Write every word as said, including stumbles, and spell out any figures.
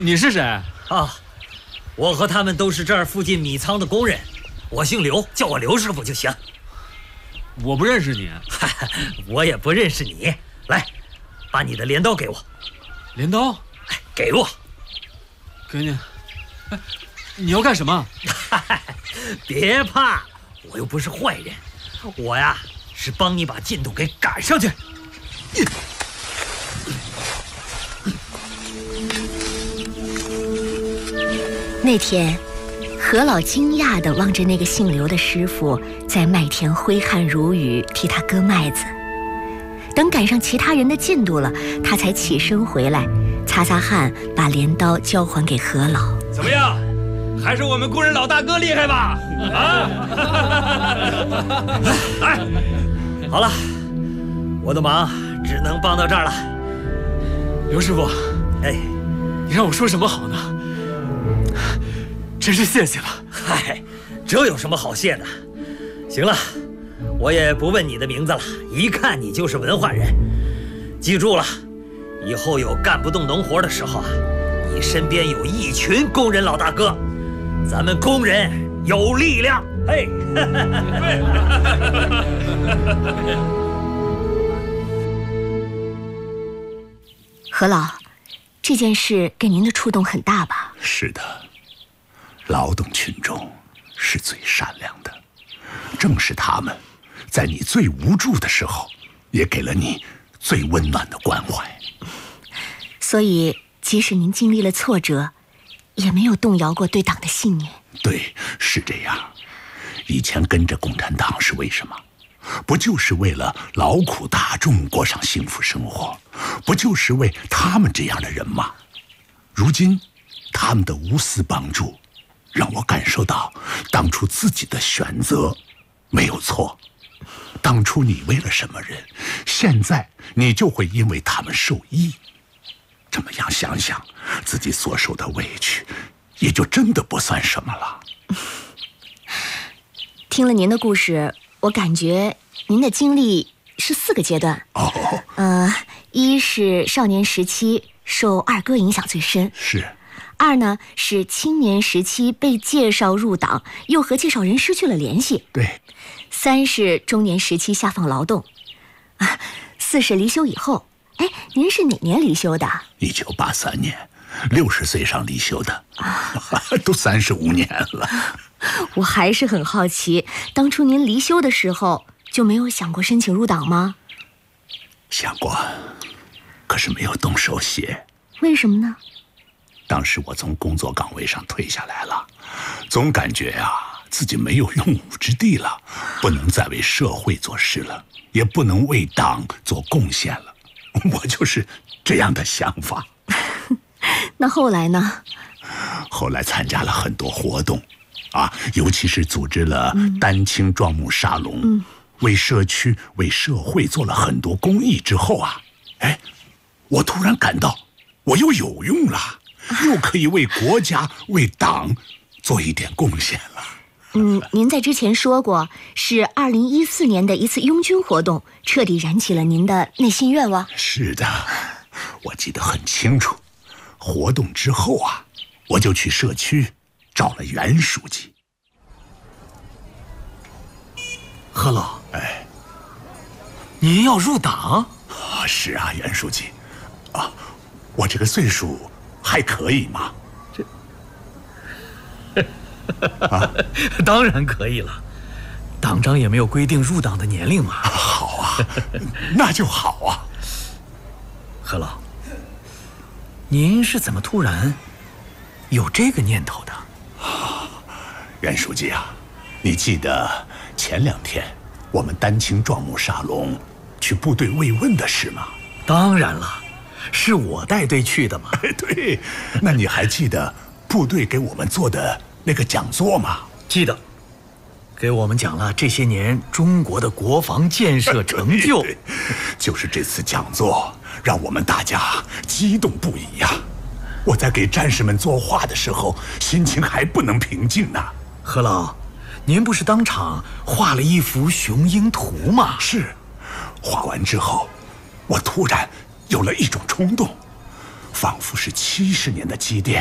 你是谁？ 啊，我和他们都是这儿附近米仓的工人，我姓刘，叫我刘师傅就行。 我不认识你。 我也不认识你。来，把你的镰刀给我。 镰刀？ 哎，给我。 给你。哎，你要干什么？ 别怕，我又不是坏人，我呀是帮你把进度给赶上去。 那天，何老惊讶地望着那个姓刘的师傅在麦田挥汗如雨替他割麦子。等赶上其他人的进度了，他才起身回来，擦擦汗，把镰刀交还给何老。 怎么样？还是我们工人老大哥厉害吧？啊！ 来，好了，我的忙只能帮到这儿了。 刘师傅， 哎， 你让我说什么好呢？真是谢谢了。 嗨，这有什么好谢的？行了，我也不问你的名字了，一看你就是文化人。记住了，以后有干不动农活的时候啊，你身边有一群工人老大哥，咱们工人有力量。嘿， 何老，这件事给您的触动很大吧？ 是的。劳动群众是最善良的，正是他们，在你最无助的时候，也给了你最温暖的关怀。 所以，即使您经历了挫折，也没有动摇过对党的信念。 对，是这样。以前跟着共产党是为什么？不就是为了劳苦大众过上幸福生活？不就是为他们这样的人吗？如今，他们的无私帮助，让我感受到当初自己的选择没有错。当初你为了什么人，现在你就会因为他们受益。这么样想想，自己所受的委屈也就真的不算什么了。 听了您的故事，我感觉您的经历是四个阶段。 哦， 呃，一是少年时期受二哥影响最深， 是。 二呢是青年时期被介绍入党，又和介绍人失去了联系。 对。 三是中年时期下放劳动，啊，四是离休以后。哎，您是哪年离休的？ 一九八三年，六十岁上离休的，啊、都三十五年了。 我还是很好奇，当初您离休的时候就没有想过申请入党吗？ 想过，可是没有动手写。 为什么呢？ 当时我从工作岗位上退下来了，总感觉啊自己没有用武之地了，不能再为社会做事了，也不能为党做贡献了。我就是这样的想法。 那后来呢？ 后来参加了很多活动，啊，尤其是组织了丹青壮木沙龙，嗯，为社区、为社会做了很多公益之后啊，哎，我突然感到我又有用了，又可以为国家、为党做一点贡献了。 嗯，您在之前说过，是二零一四年的一次拥军活动，彻底燃起了您的内心愿望。 是的，我记得很清楚。活动之后啊，我就去社区找了袁书记。 何老， 哎， 您要入党？ 啊，是啊，袁书记，啊，我这个岁数还可以吗？ 这。啊，当然可以了，党章也没有规定入党的年龄嘛。 好啊，那就好啊。 何老，您是怎么突然有这个念头的？ 啊，袁书记啊，你记得前两天我们丹青壮木沙龙去部队慰问的事吗？ 当然了，是我带队去的嘛。 对，那你还记得部队给我们做的那个讲座吗？ 记得，给我们讲了这些年中国的国防建设成就。 对对，就是这次讲座让我们大家激动不已呀！我在给战士们作画的时候，心情还不能平静呢。 何老，您不是当场画了一幅雄鹰图吗？ 是，画完之后，我突然有了一种冲动。 仿佛是七十年的积淀。